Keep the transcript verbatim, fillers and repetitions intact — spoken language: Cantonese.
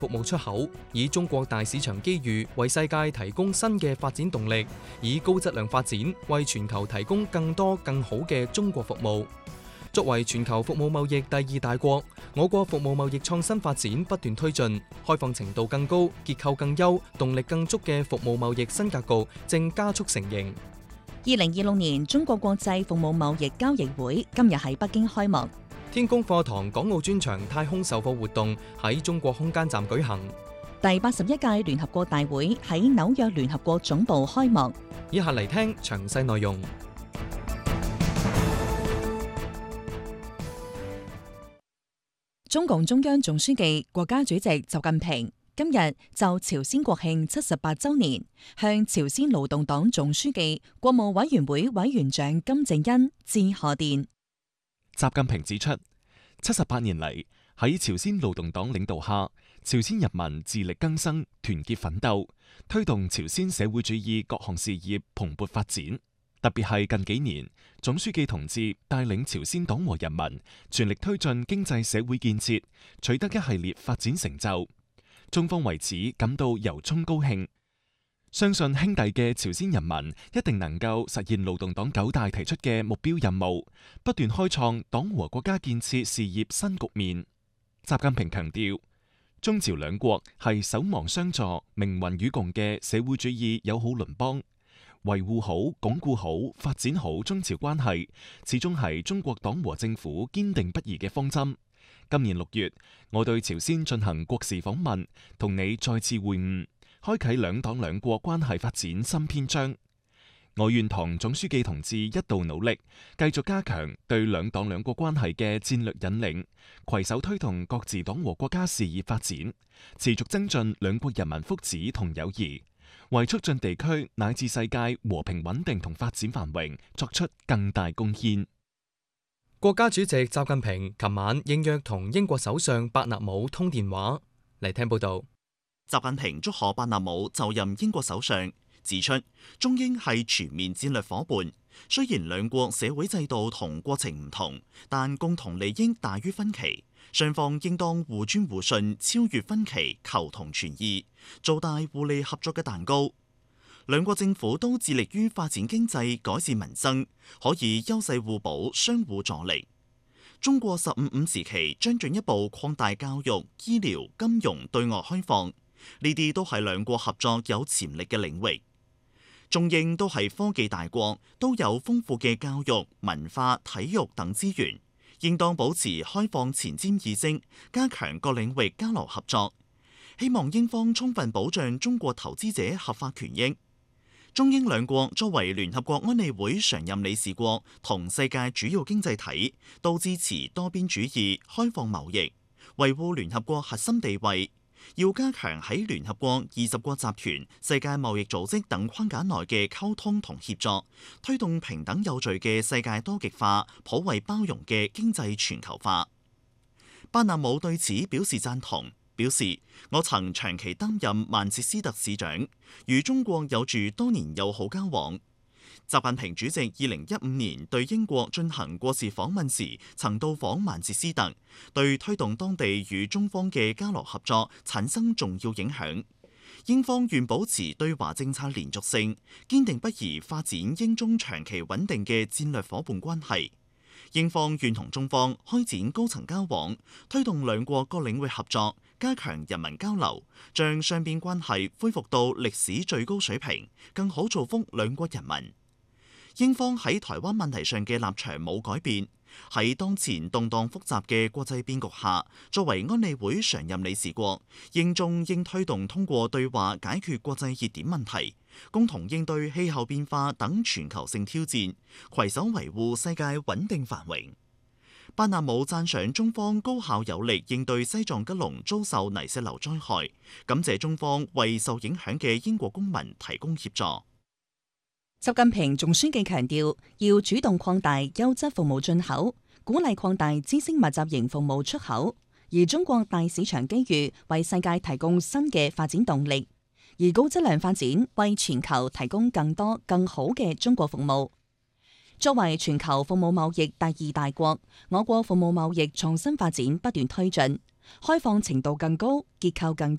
服務出口，以中國大市場機遇為世界提供新嘅發展動力，以高質量發展為全球提供更多更好嘅中國服務。作為全球服務貿易第二大國，我國服務貿易創新發展不斷推進，開放程度更高、結構更優、動力更足嘅服務貿易新格局正加速成形。 二零二六年中國國際服務貿易交易會今日喺北京開幕。 天宮課堂港澳專場太空授課活動喺中國空間站舉行。 第八十一屆聯合國大會喺紐約聯合國總部開幕。 以下嚟聽詳細內容。 中共中央總書記、國家主席習近平今日就朝鮮國慶七十八週年，向朝鮮勞動黨總書記、國務委員會委員長金正恩致賀電。 習近平指出，七十八年嚟，喺朝鮮勞動黨領導下，朝鮮人民自力更生、團結奮鬥，推動朝鮮社會主義各項事業蓬勃發展。特別係近幾年，總書記同志帶領朝鮮黨和人民全力推進經濟社會建設，取得一系列發展成就。中方為此感到由衷高興，相信兄弟嘅朝鮮人民一定能夠實現勞動黨九大提出嘅目標任務，不斷開創黨和國家建設事業新局面。習近平強調，中朝兩國係守望相助、命運與共嘅社會主義友好鄰邦。維護好、鞏固好、發展好中朝關係，始終係中國黨和政府堅定不移嘅方針。今年六月，我對朝鮮進行國事訪問，同你再次會晤，開啟兩黨兩國關係發展新篇章。我願同總書記同志一道努力，繼續加強對兩黨兩國關係嘅戰略引領，攜手推動各自黨和國家事業發展，持續增進兩國人民福祉同友誼，為促進地區乃至世界和平穩定同發展繁榮作出更大貢獻。 國家主席習近平琴晚應約同英國首相伯納姆通電話。嚟聽報道。 習近平祝賀伯納姆就任英國首相，指出中英係全面戰略夥伴，雖然兩國社會制度同國情唔同，但共同利益大於分歧。雙方應當互尊互信，超越分歧，求同存異，做大互利合作嘅蛋糕。兩國政府都致力於發展經濟、改善民生，可以優勢互補、相互助力。中國十五五時期將進一步擴大教育、醫療、金融對外開放，呢啲都係兩國合作有潛力嘅領域。中英都係科技大國，都有豐富嘅教育、文化、體育等資源。應當保持開放前瞻意識，加強各領域交流合作。希望英方充分保障中國投資者合法權益。中英兩國作為聯合國安理會常任理事國同世界主要經濟體，都支持多邊主義、開放貿易，維護聯合國核心地位。要加強喺聯合國、二十國集團、世界貿易組織等框架內嘅溝通同協作，推動平等有序嘅世界多極化、普惠包容嘅經濟全球化。伯納姆對此表示贊同，表示我曾長期擔任曼徹斯特市長，與中國有住多年友好交往。習近平主席二零一五年對英國進行國事訪問時，曾到訪曼徹斯特，對推動當地與中方嘅交流合作產生重要影響。英方願保持對華政策連續性，堅定不移發展英中長期穩定嘅戰略夥伴關係。英方願同中方開展高層交往，推動兩國各領域合作，加強人民交流，將雙邊關係恢復到歷史最高水平，更好造福兩國人民。英方喺台灣問題上嘅立場冇改變，喺當前動盪複雜嘅國際變局下，作為安理會常任理事國，英中應推動通過對話解決國際熱點問題，共同應對氣候變化等全球性挑戰，攜手維護世界穩定繁榮。伯納姆讚賞中方高效有力應對西藏吉隆遭受泥石流災害，感謝中方為受影響嘅英國公民提供協助。 習近平總書記強調，要主動擴大優質服務進口，鼓勵擴大知識密集型服務出口，而中國大市場機遇為世界提供新嘅發展動力，而高質量發展為全球提供更多更好嘅中國服務。作為全球服務貿易第二大國，我國服務貿易創新發展不斷推進，開放程度更高，結構更優。